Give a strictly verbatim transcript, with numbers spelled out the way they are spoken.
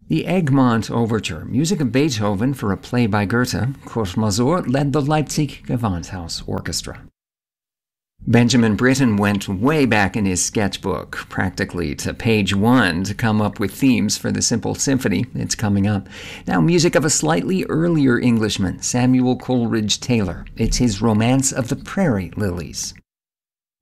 The Egmont Overture, music of Beethoven for a play by Goethe. Kurt Masur led the Leipzig Gewandhaus Orchestra. Benjamin Britten went way back in his sketchbook, practically to page one, to come up with themes for the Simple Symphony. It's coming up. Now, music of a slightly earlier Englishman, Samuel Coleridge Taylor. It's his Romance of the Prairie Lilies.